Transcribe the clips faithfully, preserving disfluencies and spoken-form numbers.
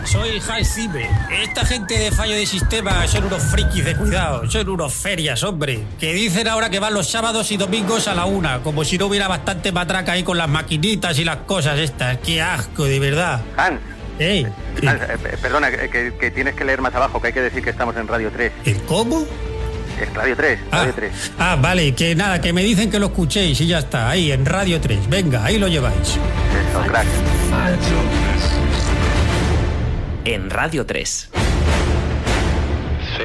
soy Hans Zimmer. Esta gente de fallo de sistema son unos frikis de cuidado, son unos ferias, hombre. Que dicen ahora que van los sábados y domingos a la una, como si no hubiera bastante matraca ahí con las maquinitas y las cosas estas. ¡Qué asco, de verdad! Hans. Hey, Hans, eh, perdona, que, que, que tienes que leer más abajo, que hay que decir que estamos en Radio tres. ¿El cómo? Es Radio tres, Radio ah, tres. Ah, vale, que nada, que me dicen que lo escuchéis y ya está, ahí en Radio tres. Venga, ahí lo lleváis. Eso, crack. En Radio tres. Sí.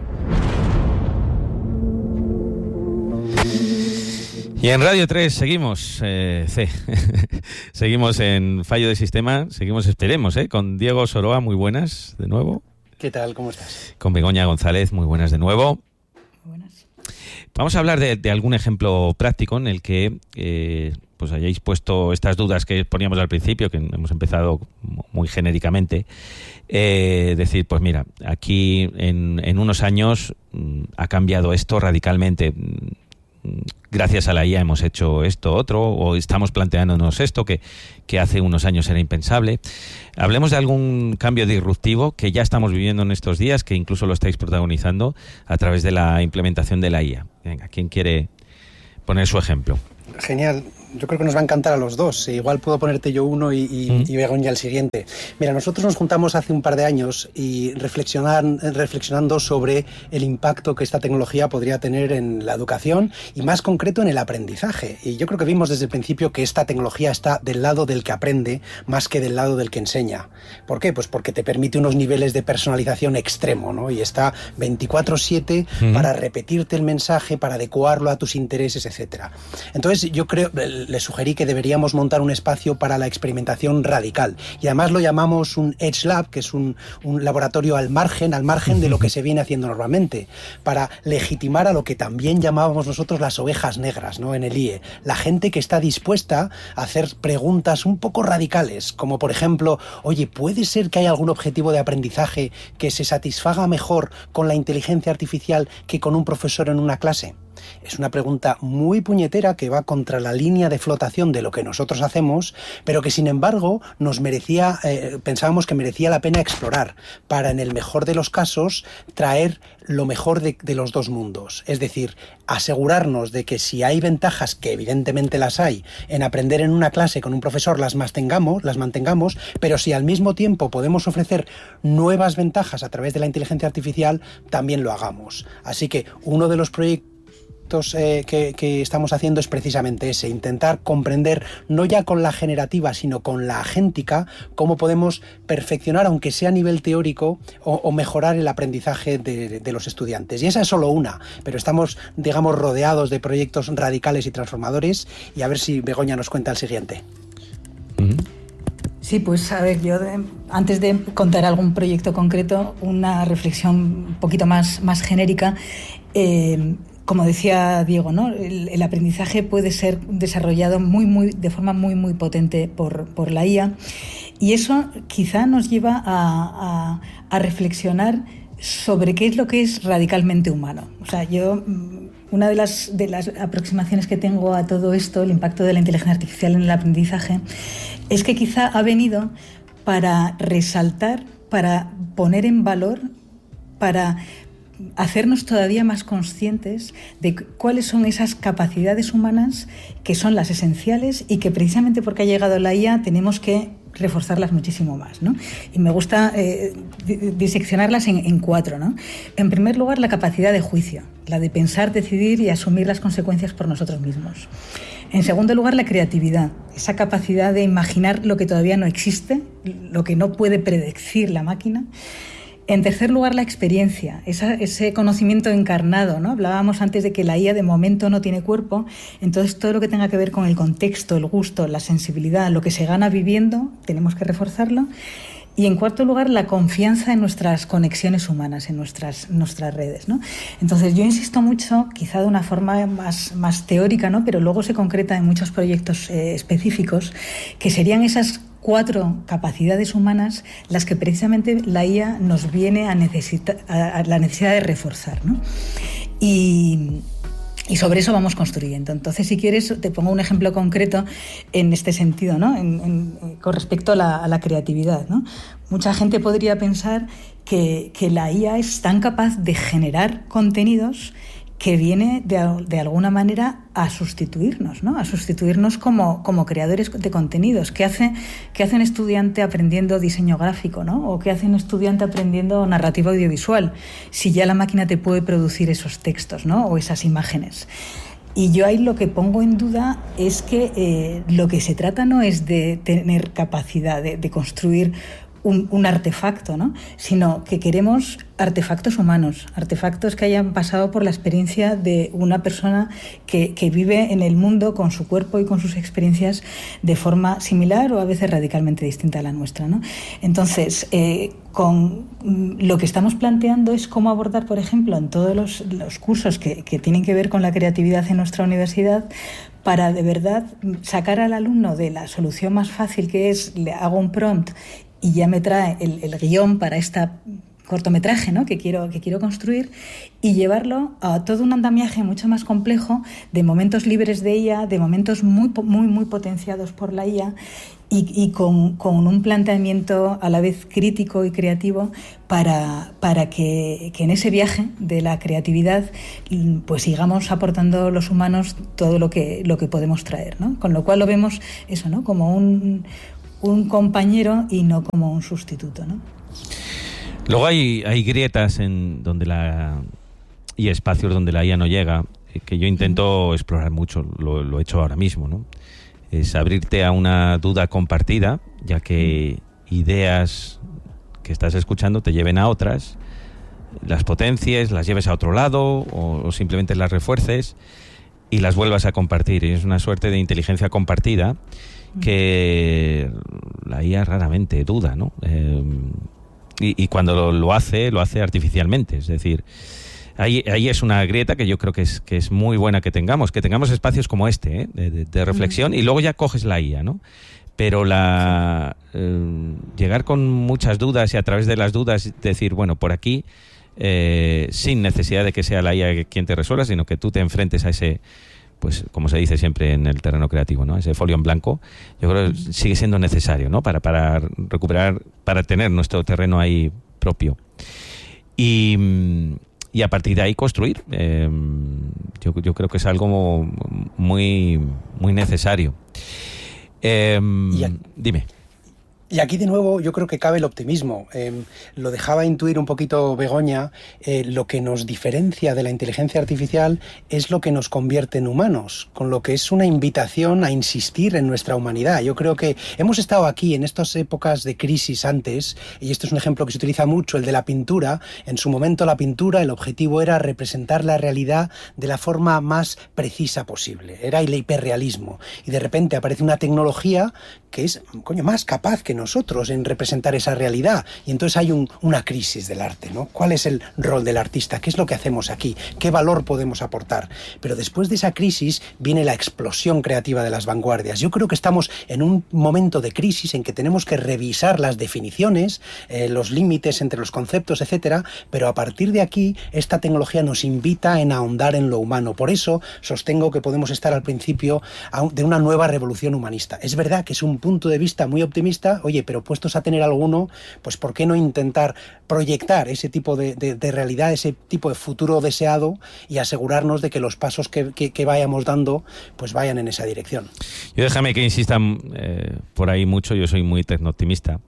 Y en Radio tres seguimos, eh, C. Seguimos en Fallo de Sistema, seguimos, esperemos, eh, con Diego Soroa, muy buenas de nuevo. ¿Qué tal? ¿Cómo estás? Con Begoña González, muy buenas de nuevo. Buenas. Vamos a hablar de, de algún ejemplo práctico en el que eh, pues hayáis puesto estas dudas que poníamos al principio, que hemos empezado muy genéricamente. Eh, decir, pues mira, aquí en, en unos años mmm, ha cambiado esto radicalmente. Gracias a la I A hemos hecho esto, otro, o estamos planteándonos esto que, que hace unos años era impensable. Hablemos de algún cambio disruptivo que ya estamos viviendo en estos días, que incluso lo estáis protagonizando a través de la implementación de la I A. Venga, ¿quién quiere poner su ejemplo? Genial. Yo creo que nos va a encantar a los dos. Igual puedo ponerte yo uno y, y, mm. y Begoña el siguiente. Mira, nosotros nos juntamos hace un par de años y reflexionar, reflexionando sobre el impacto que esta tecnología podría tener en la educación y más concreto en el aprendizaje. Y yo creo que vimos desde el principio que esta tecnología está del lado del que aprende más que del lado del que enseña. ¿Por qué? Pues porque te permite unos niveles de personalización extremo, ¿no? Y está veinticuatro siete mm. para repetirte el mensaje, para adecuarlo a tus intereses, etcétera. Entonces yo creo... le sugerí que deberíamos montar un espacio para la experimentación radical. Y además lo llamamos un Edge Lab, que es un, un laboratorio al margen, al margen de lo que se viene haciendo normalmente, para legitimar a lo que también llamábamos nosotros las ovejas negras, ¿no? En el I E. La gente que está dispuesta a hacer preguntas un poco radicales, como por ejemplo, oye, ¿puede ser que haya algún objetivo de aprendizaje que se satisfaga mejor con la inteligencia artificial que con un profesor en una clase? Es una pregunta muy puñetera que va contra la línea de flotación de lo que nosotros hacemos, pero que sin embargo nos merecía, eh, pensábamos que merecía la pena explorar para, en el mejor de los casos, traer lo mejor de, de los dos mundos. Es decir, asegurarnos de que si hay ventajas, que evidentemente las hay, en aprender en una clase con un profesor, las mantengamos, las mantengamos, pero si al mismo tiempo podemos ofrecer nuevas ventajas a través de la inteligencia artificial, también lo hagamos. Así que uno de los proyectos Eh, que, que estamos haciendo es precisamente ese, intentar comprender no ya con la generativa sino con la agéntica cómo podemos perfeccionar, aunque sea a nivel teórico, o, o mejorar el aprendizaje de, de los estudiantes. Y esa es solo una, pero estamos, digamos, rodeados de proyectos radicales y transformadores, y a ver si Begoña nos cuenta el siguiente. Sí, pues a ver, yo de, antes de contar algún proyecto concreto, una reflexión un poquito más, más genérica. eh, Como decía Diego, ¿no? El, el aprendizaje puede ser desarrollado muy, muy, de forma muy, muy potente por, por la I A, y eso quizá nos lleva a, a, a reflexionar sobre qué es lo que es radicalmente humano. O sea, yo, una de las, de las aproximaciones que tengo a todo esto, el impacto de la inteligencia artificial en el aprendizaje, es que quizá ha venido para resaltar, para poner en valor, para hacernos todavía más conscientes de cuáles son esas capacidades humanas que son las esenciales y que precisamente porque ha llegado la I A tenemos que reforzarlas muchísimo más, ¿no? Y me gusta eh, diseccionarlas en, en cuatro, ¿no? En primer lugar, la capacidad de juicio, la de pensar, decidir y asumir las consecuencias por nosotros mismos. En segundo lugar, la creatividad, esa capacidad de imaginar lo que todavía no existe, lo que no puede predecir la máquina. En tercer lugar, la experiencia, esa, ese conocimiento encarnado, ¿no? Hablábamos antes de que la I A de momento no tiene cuerpo, entonces todo lo que tenga que ver con el contexto, el gusto, la sensibilidad, lo que se gana viviendo, tenemos que reforzarlo. Y en cuarto lugar, la confianza en nuestras conexiones humanas, en nuestras, nuestras redes, ¿no? Entonces yo insisto mucho, quizá de una forma más, más teórica, ¿no? Pero luego se concreta en muchos proyectos eh, específicos, que serían esas cuatro capacidades humanas las que precisamente la I A nos viene a necesitar, a la necesidad de reforzar, ¿no? Y, Y sobre eso vamos construyendo. Entonces, si quieres, te pongo un ejemplo concreto en este sentido, ¿no? En, en, con respecto a la, a la creatividad, ¿no? Mucha gente podría pensar que, que la I A es tan capaz de generar contenidos que viene de, de alguna manera a sustituirnos, ¿no? A sustituirnos como, como creadores de contenidos. ¿Qué hace, qué hace un estudiante aprendiendo diseño gráfico, ¿no? O qué hace un estudiante aprendiendo narrativa audiovisual, si ya la máquina te puede producir esos textos, ¿no? O esas imágenes. Y yo ahí lo que pongo en duda es que eh, lo que se trata no es de tener capacidad de, de construir Un, un artefacto, ¿no? Sino que queremos artefactos humanos, artefactos que hayan pasado por la experiencia de una persona que, que vive en el mundo con su cuerpo y con sus experiencias de forma similar o a veces radicalmente distinta a la nuestra, ¿no? Entonces, eh, con lo que estamos planteando es cómo abordar, por ejemplo, en todos los, los cursos que, que tienen que ver con la creatividad en nuestra universidad, para de verdad sacar al alumno de la solución más fácil, que es le hago un prompt y ya me trae el, el guión para este cortometraje, ¿no? que, quiero, que quiero construir, y llevarlo a todo un andamiaje mucho más complejo de momentos libres de I A, de momentos muy, muy, muy potenciados por la I A, y, y con, con un planteamiento a la vez crítico y creativo para, para que, que en ese viaje de la creatividad pues sigamos aportando los humanos todo lo que, lo que podemos traer, ¿no? Con lo cual lo vemos eso, ¿no? Como un, un compañero y no como un sustituto, ¿no? Luego hay, hay grietas en donde la y espacios donde la I A no llega, que yo intento explorar mucho, lo, lo he hecho ahora mismo, ¿no? Es abrirte a una duda compartida, ya que ideas que estás escuchando te lleven a otras, las potencies, las lleves a otro lado o, o simplemente las refuerces y las vuelvas a compartir. Y es una suerte de inteligencia compartida que la I A raramente duda, ¿no? Eh, y, y cuando lo, lo hace, lo hace artificialmente, es decir, Ahí, ahí es una grieta que yo creo que es, que es muy buena que tengamos, que tengamos espacios como este, ¿eh? de, de, de reflexión, y luego ya coges la I A, ¿no? Pero la eh, llegar con muchas dudas y a través de las dudas decir, bueno, por aquí, eh, sin necesidad de que sea la I A quien te resuelva, sino que tú te enfrentes a ese, pues como se dice siempre en el terreno creativo, ¿no? Ese folio en blanco, yo creo que sigue siendo necesario, ¿no? Para, para recuperar, para tener nuestro terreno ahí propio. Y... y a partir de ahí construir. Eh, yo, yo creo que es algo muy, muy necesario. Eh, dime. Y aquí de nuevo yo creo que cabe el optimismo. Eh, lo dejaba intuir un poquito Begoña, eh, lo que nos diferencia de la inteligencia artificial es lo que nos convierte en humanos, con lo que es una invitación a insistir en nuestra humanidad. Yo creo que hemos estado aquí en estas épocas de crisis antes, y esto es un ejemplo que se utiliza mucho, el de la pintura. En su momento la pintura, el objetivo era representar la realidad de la forma más precisa posible. Era el hiperrealismo. Y de repente aparece una tecnología que es, coño, más capaz que nosotros en representar esa realidad, y entonces hay un, una crisis del arte, ¿no? ¿Cuál es el rol del artista? ¿Qué es lo que hacemos aquí? ¿Qué valor podemos aportar? Pero después de esa crisis viene la explosión creativa de las vanguardias. Yo creo que estamos en un momento de crisis en que tenemos que revisar las definiciones, eh, los límites entre los conceptos, etcétera, pero a partir de aquí esta tecnología nos invita en ahondar en lo humano. Por eso sostengo que podemos estar al principio de una nueva revolución humanista. Es verdad que es un punto de vista muy optimista, oye, pero puestos a tener alguno, pues ¿por qué no intentar proyectar ese tipo de, de, de realidad, ese tipo de futuro deseado, y asegurarnos de que los pasos que, que, que vayamos dando pues vayan en esa dirección? Yo déjame que insistan eh, por ahí mucho, yo soy muy tecnooptimista,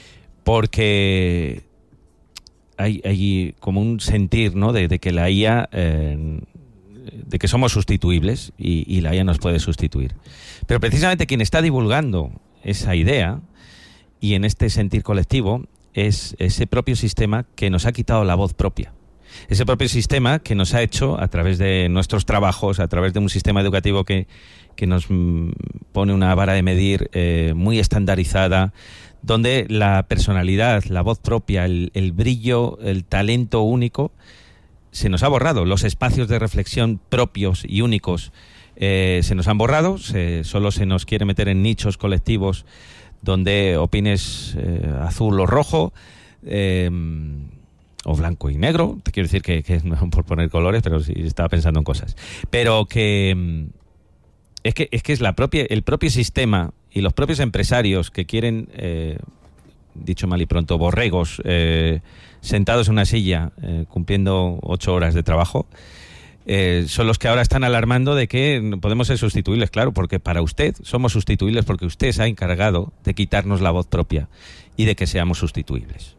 porque hay, hay como un sentir, ¿no?, de, de que la I A... Eh, de que somos sustituibles y, y la I A nos puede sustituir. Pero precisamente quien está divulgando esa idea y en este sentir colectivo es ese propio sistema que nos ha quitado la voz propia. Ese propio sistema que nos ha hecho, a través de nuestros trabajos, a través de un sistema educativo que, que nos pone una vara de medir eh, muy estandarizada, donde la personalidad, la voz propia, el, el brillo, el talento único se nos ha borrado. Los espacios de reflexión propios y únicos eh, se nos han borrado. Se, solo se nos quiere meter en nichos colectivos donde opines eh, azul o rojo. Eh, o blanco y negro, te quiero decir que, que no por poner colores, pero sí estaba pensando en cosas, pero que es que es que es la propia el propio sistema y los propios empresarios que quieren, eh, dicho mal y pronto, borregos eh, sentados en una silla eh, cumpliendo ocho horas de trabajo, eh, son los que ahora están alarmando de que podemos ser sustituibles. Claro, porque para usted somos sustituibles porque usted se ha encargado de quitarnos la voz propia y de que seamos sustituibles.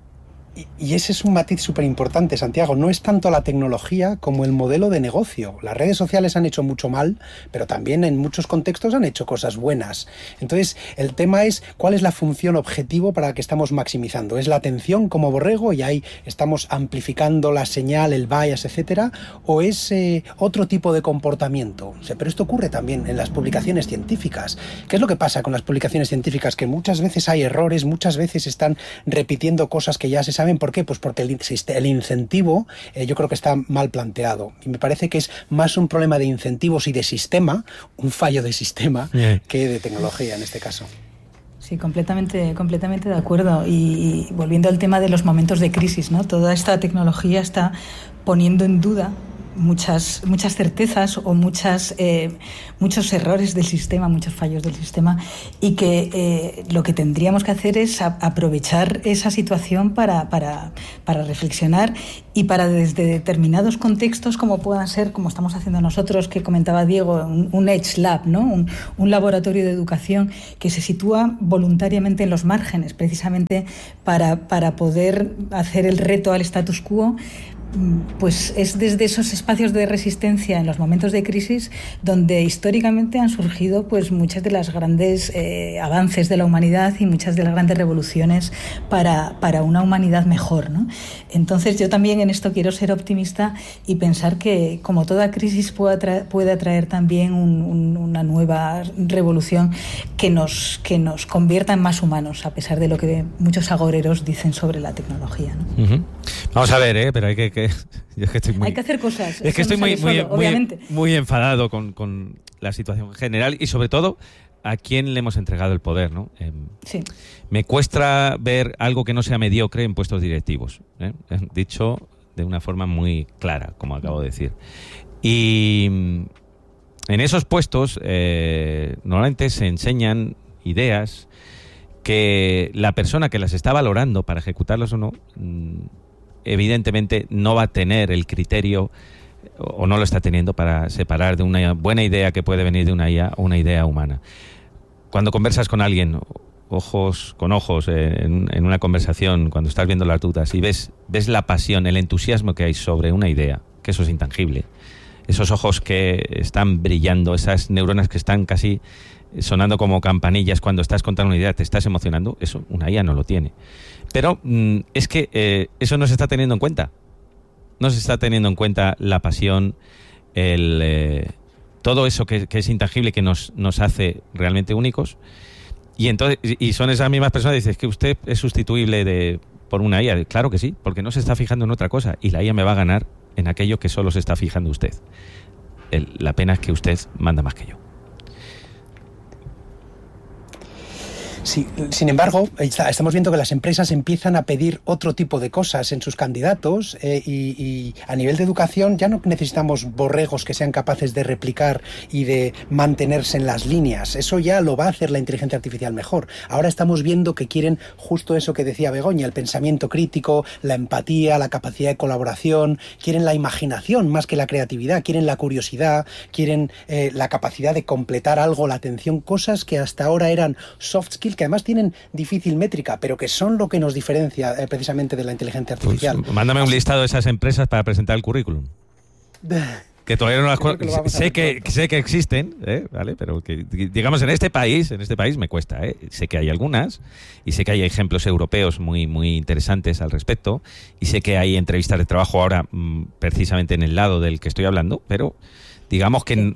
Y ese es un matiz súper importante, Santiago. No es tanto la tecnología como el modelo de negocio. Las redes sociales han hecho mucho mal, pero también en muchos contextos han hecho cosas buenas. Entonces, el tema es cuál es la función objetivo para la que estamos maximizando. ¿Es la atención como borrego y ahí estamos amplificando la señal, el bias, etcétera? ¿O es eh, otro tipo de comportamiento? O sea, pero esto ocurre también en las publicaciones científicas. ¿Qué es lo que pasa con las publicaciones científicas? Que muchas veces hay errores, muchas veces están repitiendo cosas que ya se saben. ¿Saben por qué? Pues porque el, el incentivo eh, yo creo que está mal planteado. Y me parece que es más un problema de incentivos y de sistema, un fallo de sistema, yeah. que de tecnología en este caso. Sí, completamente, completamente de acuerdo. Y, y volviendo al tema de los momentos de crisis, ¿no? Toda esta tecnología está poniendo en duda muchas muchas certezas o muchas eh, muchos errores del sistema, muchos fallos del sistema, y que eh, lo que tendríamos que hacer es a, aprovechar esa situación para, para, para reflexionar y para desde determinados contextos, como puedan ser, como estamos haciendo nosotros, que comentaba Diego, un, un Edge Lab, ¿no? un, un laboratorio de educación que se sitúa voluntariamente en los márgenes, precisamente para, para poder hacer el reto al status quo. Pues es desde esos espacios de resistencia en los momentos de crisis donde históricamente han surgido pues muchas de las grandes eh, avances de la humanidad y muchas de las grandes revoluciones para, para una humanidad mejor, ¿no? Entonces yo también en esto quiero ser optimista y pensar que como toda crisis puede atraer, puede atraer también un, un, una nueva revolución que nos, que nos convierta en más humanos, a pesar de lo que muchos agoreros dicen sobre la tecnología, ¿no? Uh-huh. Vamos a ver, ¿eh? Pero hay que... que... Yo es que estoy muy, hay que hacer cosas. Es que estoy no muy, solo, muy, obviamente. muy, muy enfadado con, con la situación general y sobre todo a quién le hemos entregado el poder, ¿no? Eh, sí. Me cuesta ver algo que no sea mediocre en puestos directivos, ¿eh? Dicho de una forma muy clara, como acabo de decir. Y en esos puestos eh, normalmente se enseñan ideas que la persona que las está valorando para ejecutarlas o no, evidentemente no va a tener el criterio o no lo está teniendo para separar de una buena idea que puede venir de una I A o una idea humana. Cuando conversas con alguien, ojos con ojos, en, en una conversación, cuando estás viendo las dudas y ves, ves la pasión, el entusiasmo que hay sobre una idea, que eso es intangible, esos ojos que están brillando, esas neuronas que están casi sonando como campanillas cuando estás contando una idea, te estás emocionando, eso una I A no lo tiene. Pero mm, es que eh, eso no se está teniendo en cuenta. No se está teniendo en cuenta la pasión, el, eh, todo eso que, que es intangible, que nos, nos hace realmente únicos. Y entonces y son esas mismas personas que dicen que usted es sustituible de, por una I A. Claro que sí, porque no se está fijando en otra cosa. Y la I A me va a ganar en aquello que solo se está fijando usted. El, la pena es que usted manda más que yo. Sí, sin embargo, estamos viendo que las empresas empiezan a pedir otro tipo de cosas en sus candidatos eh, y, y a nivel de educación ya no necesitamos borregos que sean capaces de replicar y de mantenerse en las líneas. Eso ya lo va a hacer la inteligencia artificial mejor. Ahora estamos viendo que quieren justo eso que decía Begoña, el pensamiento crítico, la empatía, la capacidad de colaboración, quieren la imaginación más que la creatividad, quieren la curiosidad, quieren eh, la capacidad de completar algo, la atención, cosas que hasta ahora eran soft skills, que además tienen difícil métrica, pero que son lo que nos diferencia eh, precisamente de la inteligencia artificial. Pues, mándame un listado de esas empresas para presentar el currículum. Que todavía no las co- que sé que pronto. sé que existen, ¿eh? ¿Vale? Pero que digamos en este país, en este país me cuesta, ¿eh? Sé que hay algunas y sé que hay ejemplos europeos muy muy interesantes al respecto y sé que hay entrevistas de trabajo ahora mmm, precisamente en el lado del que estoy hablando, pero digamos que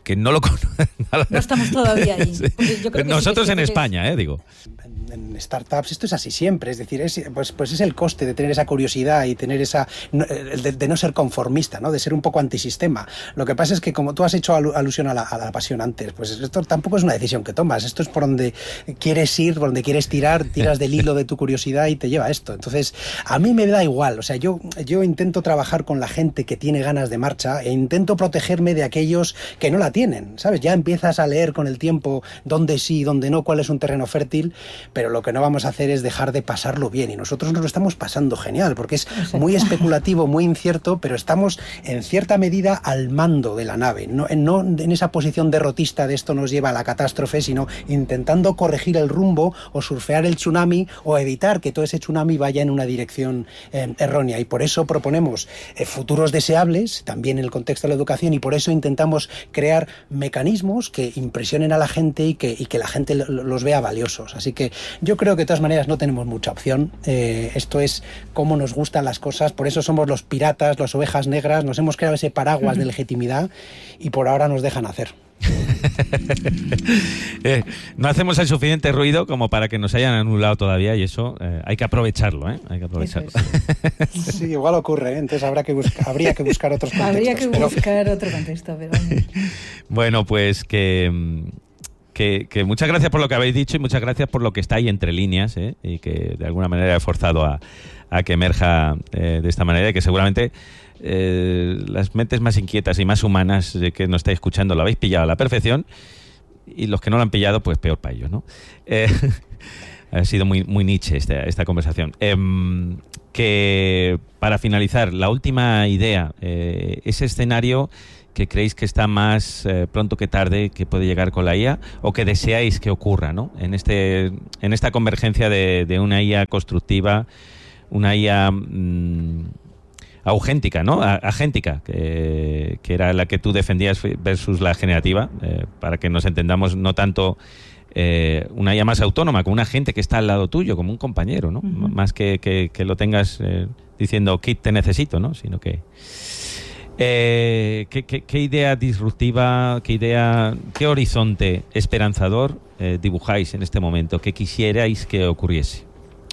que no lo conocen. No estamos todavía ahí. Yo creo que Nosotros sí, que en sí, España, es... eh, digo. En startups esto es así siempre, es decir, es, pues, pues es el coste de tener esa curiosidad y tener esa de, de no ser conformista, ¿no? De ser un poco antisistema. Lo que pasa es que, como tú has hecho alusión a la, a la pasión antes, pues esto tampoco es una decisión que tomas, esto es por donde quieres ir, por donde quieres tirar, tiras del hilo de tu curiosidad y te lleva a esto. Entonces, a mí me da igual, o sea, yo, yo intento trabajar con la gente que tiene ganas de marcha e intento protegerme de aquellos que no la tienen, ¿sabes? Ya empiezas a leer con el tiempo dónde sí, dónde no, cuál es un terreno fértil, pero lo que no vamos a hacer es dejar de pasarlo bien, y nosotros nos lo estamos pasando genial, porque es muy especulativo, muy incierto, pero estamos en cierta medida al mando de la nave, no, no en esa posición derrotista de esto nos lleva a la catástrofe, sino intentando corregir el rumbo o surfear el tsunami o evitar que todo ese tsunami vaya en una dirección eh, errónea, y por eso proponemos eh, futuros deseables, también en el contexto de la educación, y por eso intentamos crear mecanismos que impresionen a la gente y que, y que la gente los vea valiosos. Así que yo creo que de todas maneras no tenemos mucha opción. Eh, esto es cómo nos gustan las cosas, por eso somos los piratas, las ovejas negras, nos hemos creado ese paraguas de legitimidad y por ahora nos dejan hacer. eh, no hacemos el suficiente ruido como para que nos hayan anulado todavía, y eso eh, hay que aprovecharlo, ¿eh? Hay que aprovecharlo. Es. Sí, igual ocurre, ¿eh? Entonces habrá que buscar, habría que buscar otros contextos. Habría que pero... buscar otro contexto, pero... Bueno, pues que... Que, que muchas gracias por lo que habéis dicho y muchas gracias por lo que está ahí entre líneas, ¿eh? Y que de alguna manera he forzado a, a que emerja eh, de esta manera, y que seguramente eh, las mentes más inquietas y más humanas de que nos estáis escuchando lo habéis pillado a la perfección, y los que no lo han pillado, pues peor para ellos, ¿no? Eh, ha sido muy, muy Nietzsche esta, esta conversación. Eh, que para finalizar, la última idea, eh, ese escenario que creéis que está más eh, pronto que tarde, que puede llegar con la I A, o que deseáis que ocurra, ¿no? En este, en esta convergencia de, de una I A constructiva, una I A mmm, augéntica, ¿no? A, agéntica, que, que era la que tú defendías versus la generativa, eh, para que nos entendamos, no tanto eh, una I A más autónoma, como una gente que está al lado tuyo, como un compañero, ¿no? Uh-huh. Más que, que, que lo tengas eh, diciendo, Kit, te necesito, ¿no? Sino que... Eh, ¿qué, qué, ¿Qué idea disruptiva, qué idea, qué horizonte esperanzador eh, dibujáis en este momento? ¿Qué quisierais que ocurriese?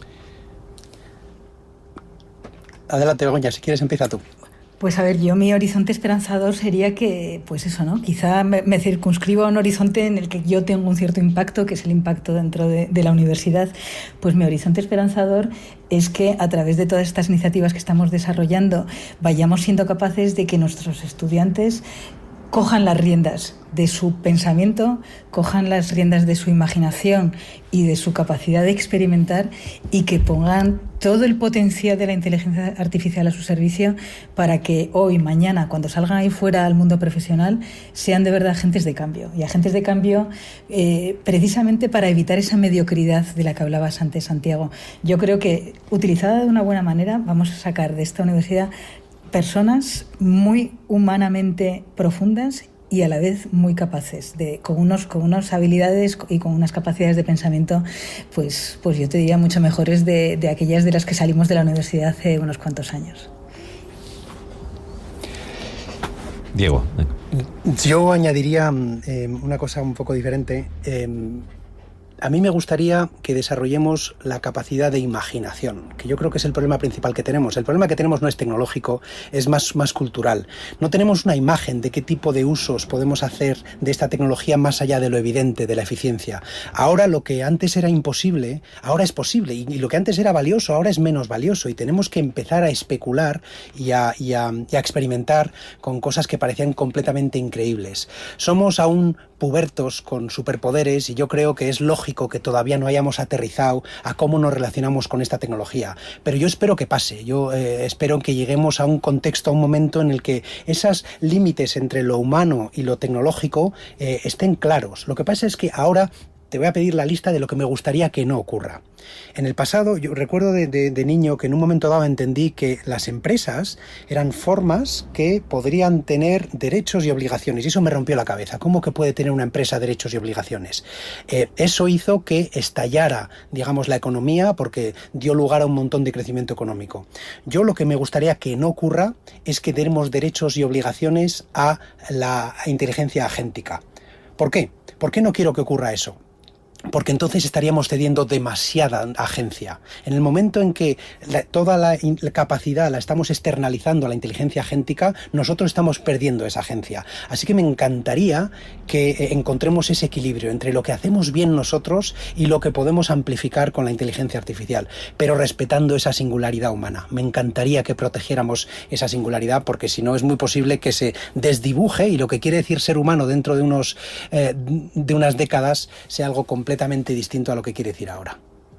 Adelante, Begoña, si quieres empieza tú. Pues a ver, yo mi horizonte esperanzador sería que, pues eso, ¿no? Quizá me, me circunscribo a un horizonte en el que yo tengo un cierto impacto, que es el impacto dentro de, de la universidad. Pues mi horizonte esperanzador es que a través de todas estas iniciativas que estamos desarrollando vayamos siendo capaces de que nuestros estudiantes cojan las riendas de su pensamiento, cojan las riendas de su imaginación y de su capacidad de experimentar, y que pongan todo el potencial de la inteligencia artificial a su servicio para que hoy, mañana, cuando salgan ahí fuera al mundo profesional, sean de verdad agentes de cambio. Y agentes de cambio eh, precisamente para evitar esa mediocridad de la que hablabas antes, Santiago. Yo creo que, utilizada de una buena manera, vamos a sacar de esta universidad personas muy humanamente profundas y a la vez muy capaces, de con unos con unas habilidades y con unas capacidades de pensamiento, pues pues yo te diría mucho mejores de, de aquellas de las que salimos de la universidad hace unos cuantos años. Diego. Yo añadiría eh, una cosa un poco diferente. Eh, A mí me gustaría que desarrollemos la capacidad de imaginación, que yo creo que es el problema principal que tenemos. El problema que tenemos no es tecnológico, es más, más cultural. No tenemos una imagen de qué tipo de usos podemos hacer de esta tecnología más allá de lo evidente, de la eficiencia. Ahora lo que antes era imposible, ahora es posible, y, y lo que antes era valioso, ahora es menos valioso, y tenemos que empezar a especular y a, y a, y a experimentar con cosas que parecían completamente increíbles. Somos aún pubertos con superpoderes, y yo creo que es lógico que todavía no hayamos aterrizado a cómo nos relacionamos con esta tecnología, pero yo espero que pase. Yo eh, espero que lleguemos a un contexto, a un momento en el que esos límites entre lo humano y lo tecnológico eh, estén claros. Lo que pasa es que ahora te voy a pedir la lista de lo que me gustaría que no ocurra. En el pasado, yo recuerdo de, de, de niño que en un momento dado entendí que las empresas eran formas que podrían tener derechos y obligaciones, y eso me rompió la cabeza. ¿Cómo que puede tener una empresa derechos y obligaciones? Eh, eso hizo que estallara, digamos, la economía, porque dio lugar a un montón de crecimiento económico. Yo lo que me gustaría que no ocurra es que demos derechos y obligaciones a la inteligencia agéntica. ¿Por qué? ¿Por qué no quiero que ocurra eso? Porque entonces estaríamos cediendo demasiada agencia. En el momento en que la, toda la, in, la capacidad la estamos externalizando a la inteligencia agéntica, nosotros estamos perdiendo esa agencia. Así que me encantaría que eh, encontremos ese equilibrio entre lo que hacemos bien nosotros y lo que podemos amplificar con la inteligencia artificial, pero respetando esa singularidad humana. Me encantaría que protegiéramos esa singularidad, porque si no es muy posible que se desdibuje y lo que quiere decir ser humano dentro de, unos, eh, de unas décadas sea algo completo completamente distinto a lo que quiere decir ahora.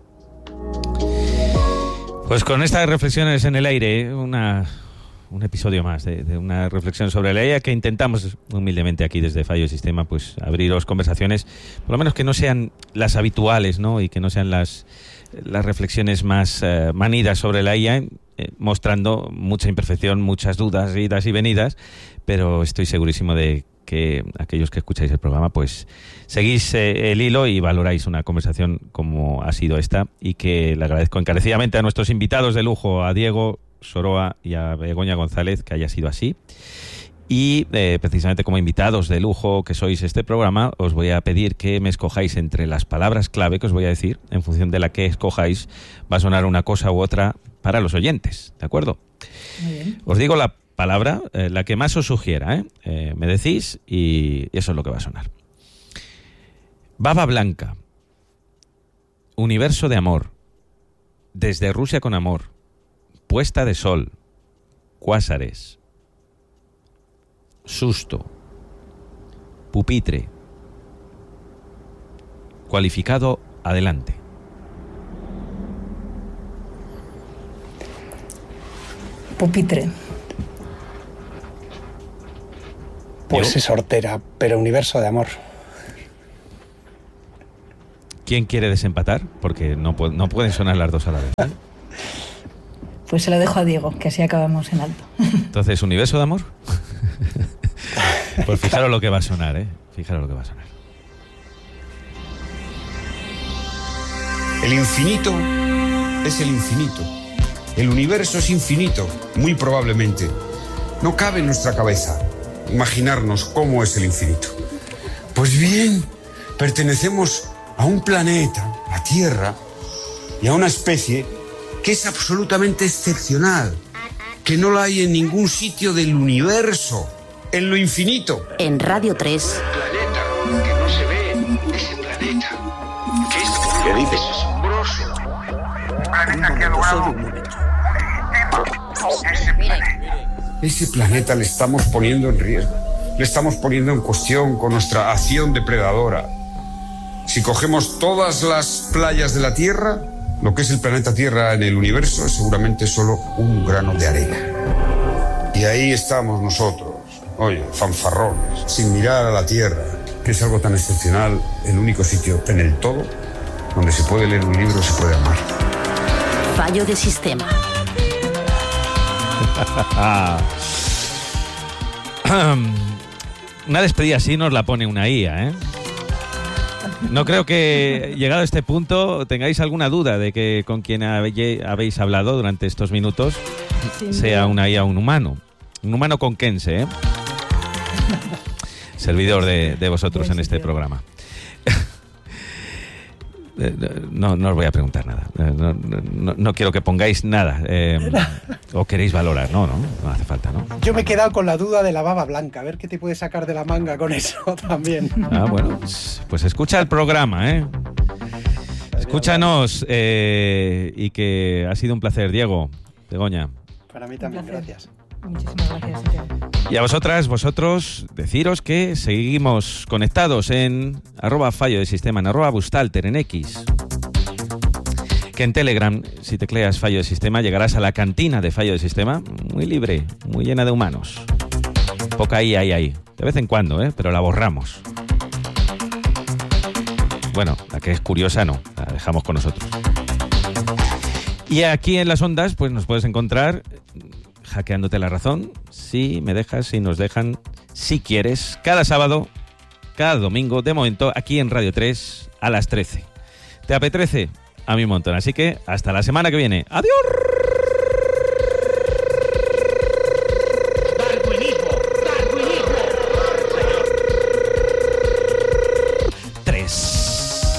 Pues con estas reflexiones en el aire, una, un episodio más de, de una reflexión sobre la I A que intentamos humildemente aquí desde Fallo de Sistema, pues abriros conversaciones, por lo menos que no sean las habituales, ¿no? Y que no sean las, las reflexiones más eh, manidas sobre la I A, eh, mostrando mucha imperfección, muchas dudas, idas y venidas, pero estoy segurísimo de que aquellos que escucháis el programa pues seguís eh, el hilo y valoráis una conversación como ha sido esta, y que le agradezco encarecidamente a nuestros invitados de lujo, a Diego Soroa y a Begoña González, que haya sido así. Y eh, precisamente como invitados de lujo que sois este programa, os voy a pedir que me escojáis entre las palabras clave que os voy a decir. En función de la que escojáis va a sonar una cosa u otra para los oyentes, ¿de acuerdo? Muy bien. Os digo la palabra, eh, la que más os sugiera, ¿eh? Eh, me decís y eso es lo que va a sonar. Baba blanca, universo de amor, desde Rusia con amor, puesta de sol, cuásares, susto, pupitre, cualificado, adelante. Pupitre. Pues es hortera, pero universo de amor. ¿Quién quiere desempatar? Porque no, pu- no pueden sonar las dos a la vez, ¿eh? Pues se lo dejo a Diego, que así acabamos en alto. Entonces, ¿universo de amor? Pues fijaros lo que va a sonar, ¿eh? Fijaros lo que va a sonar. El infinito es el infinito. El universo es infinito, muy probablemente. No cabe en nuestra cabeza imaginarnos cómo es el infinito. Pues bien, pertenecemos a un planeta, la Tierra, y a una especie que es absolutamente excepcional, que no la hay en ningún sitio del universo, en lo infinito. En Radio tres. Planeta que no se ve, ese planeta, que es, ¿qué dices? Asombroso. Un planeta que ha logrado un sistema. Ese planeta. Ese planeta le estamos poniendo en riesgo, le estamos poniendo en cuestión con nuestra acción depredadora. Si cogemos todas las playas de la Tierra, lo que es el planeta Tierra en el universo es seguramente solo un grano de arena. Y ahí estamos nosotros, oye, fanfarrones, sin mirar a la Tierra, que es algo tan excepcional, el único sitio en el todo donde se puede leer un libro y se puede amar. Fallo de Sistema. Una despedida así nos la pone una I A, ¿eh? No creo que, llegado a este punto, tengáis alguna duda de que con quien habe- habéis hablado durante estos minutos Sin sea duda. una I A o un humano. Un humano conquense, ¿eh? Servidor de, de vosotros Buen en este sitio. programa. Eh, No, no os voy a preguntar nada. Eh, No, no- no quiero que pongáis nada. Eh, o queréis valorar. No, no, no hace falta, ¿no? Yo me he quedado con la duda de la baba blanca, a ver qué te puedes sacar de la manga con eso también. Ah, bueno, pues, pues escucha el programa, ¿eh? Escúchanos eh, y que ha sido un placer, Diego, Begoña. Para mí también, placer. gracias. Muchísimas gracias, Santiago. Y a vosotras, vosotros, deciros que seguimos conectados en arroba fallo de sistema, en arroba bustalter, en X. Que en Telegram, si tecleas fallo de sistema, llegarás a la cantina de fallo de sistema, muy libre, muy llena de humanos. Poca ahí, ahí, ahí. De vez en cuando, ¿eh? Pero la borramos. bueno, la que es curiosa no, la dejamos con nosotros. Y aquí en las ondas, pues nos puedes encontrar hackeándote la razón, si me dejas, si nos dejan, si quieres, cada sábado, cada domingo, de momento, aquí en Radio tres a las trece. ¿Te apetece? A mí un montón. Así que hasta la semana que viene. ¡Adiós!